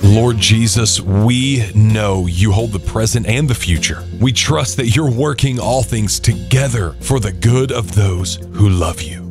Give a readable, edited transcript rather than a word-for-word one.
Lord Jesus, we know you hold the present and the future. We trust that you're working all things together for the good of those who love you.